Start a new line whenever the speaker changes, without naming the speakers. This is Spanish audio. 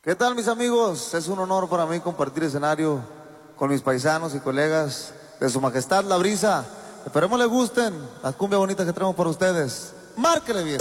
¿Qué tal, mis amigos? Es un honor para mí compartir escenario con mis paisanos y colegas de Su Majestad La Brisa. Esperemos les gusten las cumbias bonitas que traemos para ustedes. ¡Márquele bien!